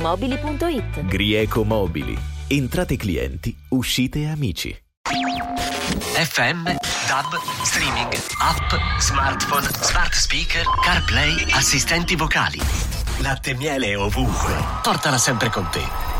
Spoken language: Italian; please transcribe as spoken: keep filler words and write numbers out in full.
mobili punto it. Grieco Mobili. Entrate clienti, uscite amici. F M, D A B, streaming, app, smartphone, smart speaker, CarPlay, assistenti vocali. Latte e miele ovunque. Portala sempre con te.